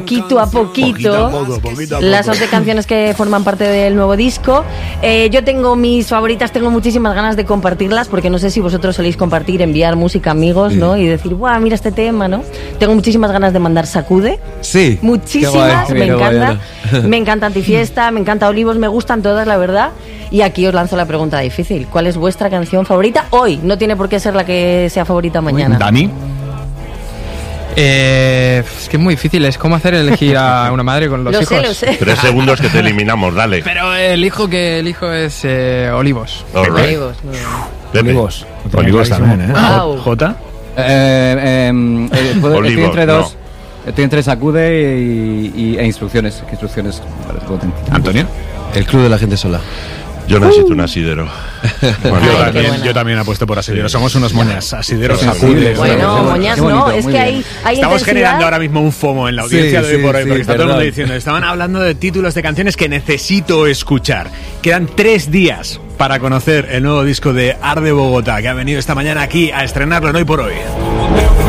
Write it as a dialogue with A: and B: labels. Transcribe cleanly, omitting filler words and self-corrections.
A: poquito a poquito las 11 canciones que forman parte del nuevo disco. Yo tengo mis favoritas, tengo muchísimas ganas de compartirlas, porque no sé si vosotros soléis compartir, enviar música a amigos, ¿no? Y decir, ¡buah, mira este tema!, ¿no? Tengo muchísimas ganas de mandar Sacude.
B: Sí.
A: Muchísimas, me encanta. Me encanta Antifiesta, me encanta Olivos, me gustan todas, la verdad. Y aquí os lanzo la pregunta difícil. ¿Cuál es vuestra canción favorita hoy? No tiene por qué ser la que sea favorita mañana.
C: ¿Dani?
D: Es que es muy difícil, es como hacer elegir a una madre con los hijos.
A: Lo sé.
E: 3 segundos que te eliminamos, dale.
D: Pero elijo es Olivos.
A: Olivos.
C: Olivos. Olivos también, ¿eh?
A: Wow.
C: ¿Jota?
B: Estoy entre dos. Estoy entre Sacude e Instrucciones. Instrucciones me parece potente.
C: ¿Antonio?
B: El Club de la Gente Sola.
E: Yo necesito un asidero.
C: Yo también apuesto por asidero. Somos unos moñas. Asideros, Sacude.
A: Bueno, moñas no, es que hay
C: Estamos
A: intensidad.
C: generando ahora mismo un FOMO en la audiencia de hoy por hoy, porque está todo el mundo diciendo, estaban hablando de títulos de canciones que necesito escuchar. Quedan 3 días para conocer el nuevo disco de Arde Bogotá, que ha venido esta mañana aquí a estrenarlo en Hoy por Hoy.